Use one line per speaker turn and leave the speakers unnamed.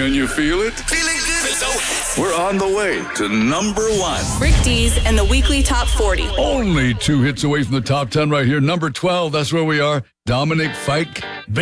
Can you feel it?
Feeling good.
We're on the way to number one.
Rick Dees and the weekly top 40.
Only 2 hits away from the top 10 right here. Number 12, that's where we are. Dominic Fike.